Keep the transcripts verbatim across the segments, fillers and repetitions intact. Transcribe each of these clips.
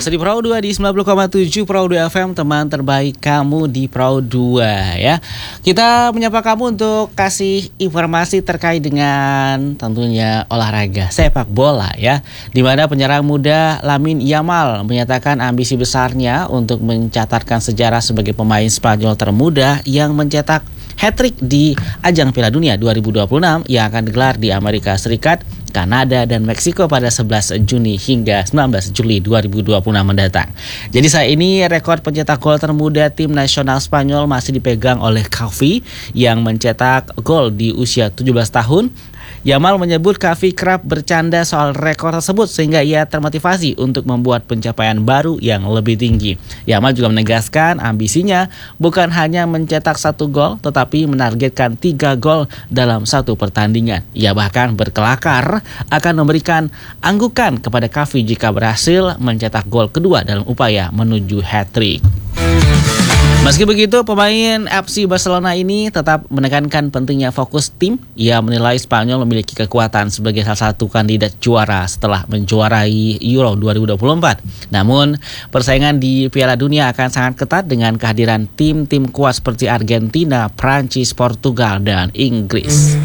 Masih di Pro dua di sembilan puluh koma tujuh Pro dua F M, teman terbaik kamu di Pro dua ya. Kita menyapa kamu untuk kasih informasi terkait dengan tentunya olahraga sepak bola ya. Di mana penyerang muda Lamine Yamal menyatakan ambisi besarnya untuk mencatatkan sejarah sebagai pemain Spanyol termuda yang mencetak hat-trick di ajang Piala Dunia dua ribu dua puluh enam yang akan digelar di Amerika Serikat, Kanada, dan Meksiko pada sebelas Juni hingga sembilan belas Juli dua ribu dua puluh enam mendatang. Jadi saat ini rekor pencetak gol termuda tim nasional Spanyol masih dipegang oleh Xavi yang mencetak gol di usia tujuh belas tahun. Yamal menyebut Xavi kerap bercanda soal rekor tersebut sehingga ia termotivasi untuk membuat pencapaian baru yang lebih tinggi. Yamal juga menegaskan ambisinya bukan hanya mencetak satu gol tetapi menargetkan tiga gol dalam satu pertandingan. Ia bahkan berkelakar akan memberikan anggukan kepada Xavi jika berhasil mencetak gol kedua dalam upaya menuju hat-trick. Meski begitu, pemain F C Barcelona ini tetap menekankan pentingnya fokus tim. Ia menilai Spanyol memiliki kekuatan sebagai salah satu kandidat juara setelah menjuarai Euro dua ribu dua puluh empat. Namun, persaingan di Piala Dunia akan sangat ketat dengan kehadiran tim-tim kuat seperti Argentina, Prancis, Portugal, dan Inggris.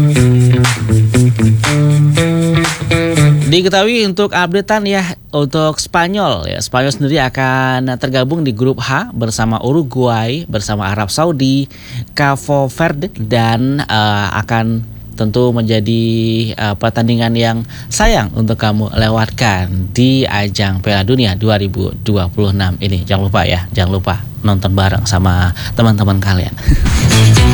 Diketahui untuk updatean ya untuk Spanyol ya, Spanyol sendiri akan tergabung di grup H bersama Uruguay, bersama Arab Saudi, Cabo Verde, dan uh, akan tentu menjadi uh, pertandingan yang sayang untuk kamu lewatkan di ajang Piala Dunia dua ribu dua puluh enam ini. Jangan lupa ya, jangan lupa nonton bareng sama teman-teman kalian.